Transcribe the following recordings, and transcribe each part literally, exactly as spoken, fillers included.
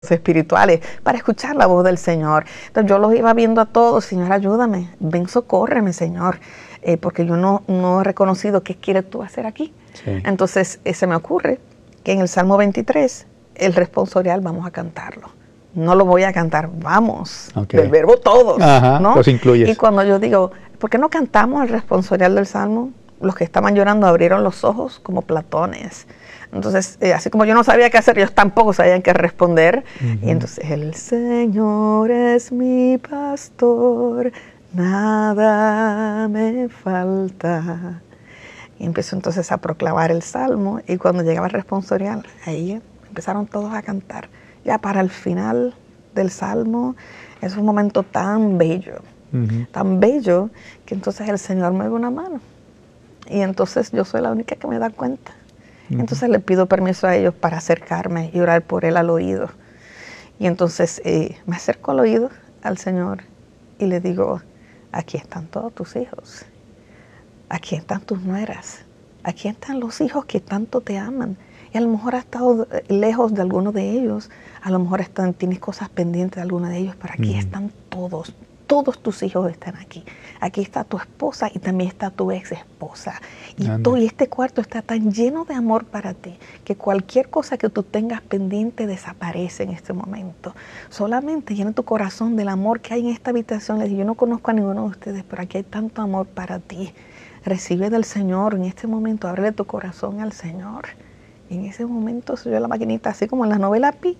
espirituales para escuchar la voz del Señor. Entonces yo los iba viendo a todos, Señor, ayúdame, ven, socórreme, Señor, eh, porque yo no, no he reconocido qué quieres tú hacer aquí. Sí. Entonces eh, se me ocurre que en el Salmo veintitrés, el responsorial vamos a cantarlo. No lo voy a cantar, vamos, okay. Del verbo todos. Ajá, ¿no? Los incluyes. Y cuando yo digo, ¿por qué no cantamos el responsorial del Salmo? Los que estaban llorando abrieron los ojos como platones. Entonces, eh, así como yo no sabía qué hacer, ellos tampoco sabían qué responder. Uh-huh. Y entonces, el Señor es mi pastor, nada me falta. Y empezó entonces a proclamar el Salmo. Y cuando llegaba el responsorial, ahí empezaron todos a cantar. Ya para el final del Salmo, es un momento tan bello, uh-huh. tan bello, que entonces el Señor me dio una mano. Y entonces yo soy la única que me da cuenta. Entonces le pido permiso a ellos para acercarme y orar por él al oído. Y entonces eh, me acerco al oído al Señor y le digo, aquí están todos tus hijos, aquí están tus nueras, aquí están los hijos que tanto te aman. Y a lo mejor has estado lejos de alguno de ellos, a lo mejor están, tienes cosas pendientes de alguno de ellos, pero aquí mm. están todos. Todos tus hijos están aquí. Aquí está tu esposa y también está tu ex esposa. Y, todo, y este cuarto está tan lleno de amor para ti que cualquier cosa que tú tengas pendiente desaparece en este momento. Solamente llena tu corazón del amor que hay en esta habitación. Les digo, yo no conozco a ninguno de ustedes, pero aquí hay tanto amor para ti. Recibe del Señor en este momento. Ábrele tu corazón al Señor. Y en ese momento se oyó la maquinita así como en las novelas. ¡Pi!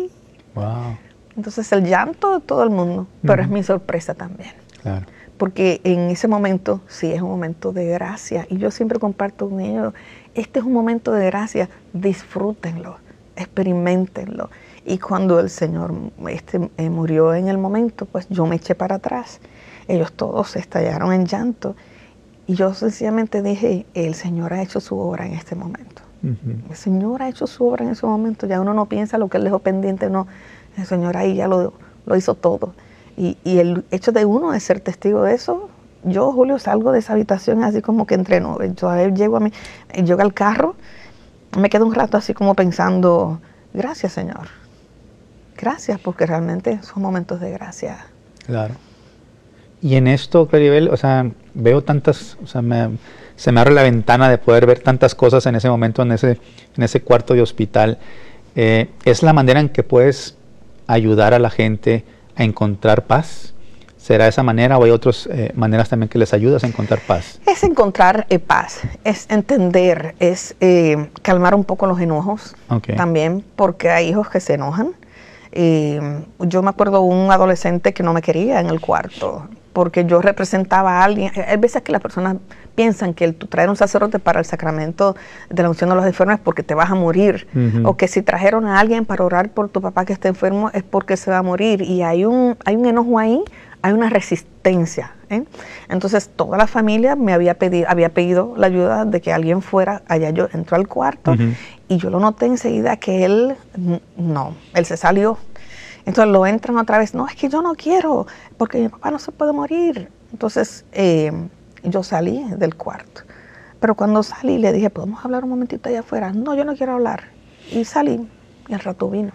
Wow. Entonces el llanto de todo el mundo, pero uh-huh. es mi sorpresa también. Claro. Porque en ese momento sí es un momento de gracia. Y yo siempre comparto con ellos, este es un momento de gracia, disfrútenlo, experimentenlo. Y cuando el Señor este, eh, murió en el momento, pues yo me eché para atrás. Ellos todos estallaron en llanto. Y yo sencillamente dije, el Señor ha hecho su obra en este momento. Uh-huh. El Señor ha hecho su obra en ese momento. Ya uno no piensa lo que Él dejó pendiente, no. El Señor ahí ya lo, lo hizo todo. Y, y el hecho de uno de ser testigo de eso, yo, Julio, salgo de esa habitación así como que entre nubes. Yo a ver, llego a mi, llego al carro, me quedo un rato así como pensando, gracias, Señor. Gracias, porque realmente son momentos de gracia. Claro. Y en esto, Claribel, o sea, veo tantas, o sea, me, se me abre la ventana de poder ver tantas cosas en ese momento, en ese, en ese cuarto de hospital. Eh, ¿Es la manera en que puedes ayudar a la gente a encontrar paz? ¿Será esa manera o hay otras eh, maneras también que les ayudas a encontrar paz? Es encontrar eh, paz, es entender, es eh, calmar un poco los enojos okay. también, porque hay hijos que se enojan. Eh, yo me acuerdo de un adolescente que no me quería en el cuarto, porque yo representaba a alguien. Hay veces que las personas piensan que el, tú traer un sacerdote para el sacramento de la unción de los enfermos es porque te vas a morir, uh-huh. o que si trajeron a alguien para orar por tu papá que está enfermo es porque se va a morir, y hay un, hay un enojo ahí, hay una resistencia, ¿eh? Entonces toda la familia me había pedido, había pedido la ayuda de que alguien fuera allá. Yo entró al cuarto uh-huh. y yo lo noté enseguida que él, no, él se salió. Entonces lo entran otra vez, no, es que yo no quiero, porque mi papá no se puede morir. Entonces eh, yo salí del cuarto, pero cuando salí le dije, ¿podemos hablar un momentito allá afuera? No, yo no quiero hablar. Y salí, y al rato vino.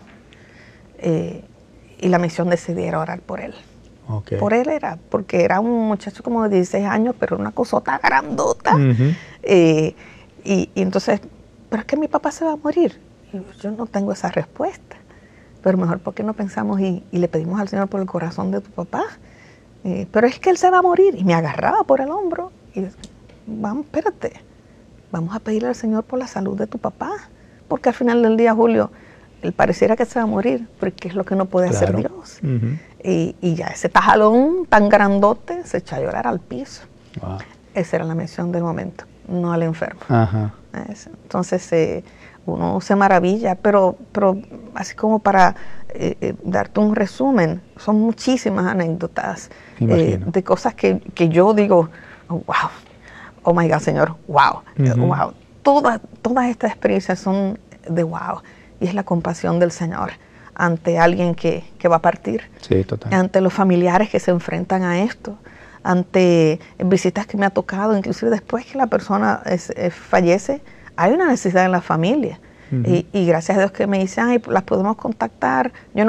Eh, y la misión decidí era orar por él. Okay. Por él era, porque era un muchacho como de dieciséis años, pero una cosota grandota. Uh-huh. eh, y, y entonces, pero es que mi papá se va a morir. Y yo no tengo esa respuesta. Pero mejor, ¿por qué no pensamos y, y le pedimos al Señor por el corazón de tu papá? Eh, pero es que él se va a morir. Y me agarraba por el hombro. Y vamos, espérate. Vamos a pedirle al Señor por la salud de tu papá. Porque al final del día, Julio, él pareciera que se va a morir, porque es lo que no puede claro. hacer Dios. Uh-huh. y, y ya ese tajalón tan grandote se echó a llorar al piso. Wow. Esa era la misión del momento, no al enfermo. Uh-huh. Entonces, eh, uno se maravilla, pero, pero así como para eh, eh, darte un resumen, son muchísimas anécdotas eh, de cosas que, que yo digo, oh, wow, oh my God, Señor, wow, uh-huh. wow. Todas, todas estas experiencias son de wow, y es la compasión del Señor ante alguien que, que va a partir, sí, total. Ante los familiares que se enfrentan a esto, ante visitas que me ha tocado, inclusive después que la persona es, es, fallece, hay una necesidad en la familia. Uh-huh. y, y gracias a Dios que me dicen, ay, las podemos contactar. Yo no